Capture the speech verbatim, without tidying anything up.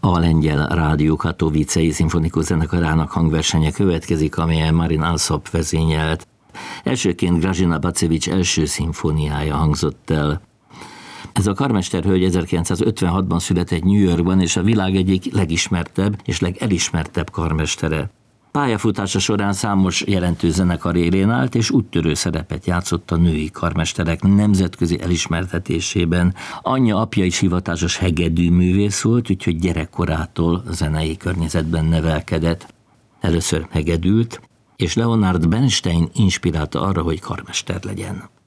A lengyel Rádió Katowicei szimfonikus zenekarának hangversenye következik, amelyen Marin Alsop vezényelt. Elsőként Grażyna Bacewicz első szimfóniája hangzott el. Ez a karmesterhölgy ezerkilencszázötvenhatban született New Yorkban, és a világ egyik legismertebb és legelismertebb karmestere. Pályafutása során számos jelentős zenekar élén állt, és úttörő szerepet játszott a női karmesterek nemzetközi elismertetésében. Anyja, apja is hivatásos hegedűművész volt, úgyhogy gyerekkorától zenei környezetben nevelkedett. Először hegedült, és Leonard Bernstein inspirálta arra, hogy karmester legyen.